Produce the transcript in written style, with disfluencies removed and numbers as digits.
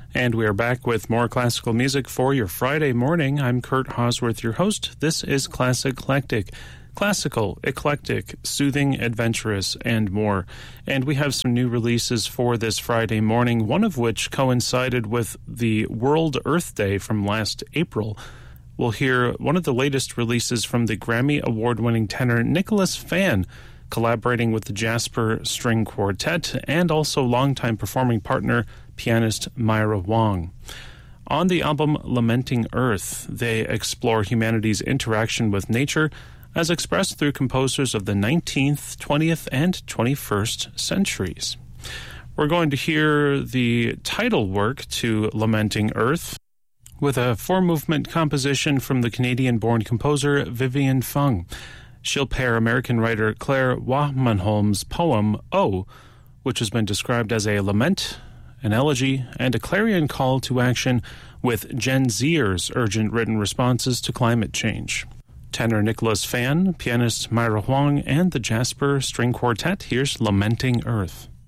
And we are back with more classical music for your Friday morning. I'm Kurt Hosworth, your host. This is Classic Eclectic. Classical, eclectic, soothing, adventurous, and more. And we have some new releases for this Friday morning, one of which coincided with the World Earth Day from last April. We'll hear one of the latest releases from the Grammy Award-winning tenor Nicholas Fan, collaborating with the Jasper String Quartet, and also longtime performing partner, pianist Myra Wong. On the album Lamenting Earth, they explore humanity's interaction with nature as expressed through composers of the 19th, 20th, and 21st centuries. We're going to hear the title work to Lamenting Earth with a four-movement composition from the Canadian-born composer Vivian Fung. She'll pair American writer Claire Wahmanholm's poem, O, which has been described as a lament, an elegy, and a clarion call to action with Gen Zers' urgent written responses to climate change. Tenor Nicholas Fan, pianist Myra Huang, and the Jasper String Quartet. Here's Lamenting Earth.